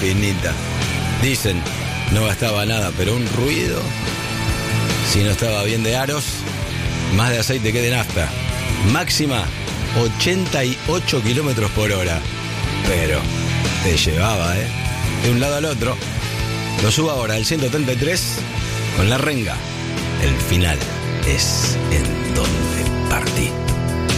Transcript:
finita. Dicen, no gastaba nada, pero un ruido. Si no estaba bien de aros, más de aceite que de nafta. Máxima 88 kilómetros por hora. Pero te llevaba, de un lado al otro. Lo subo ahora, el 133, con la renga. El final es en donde partí.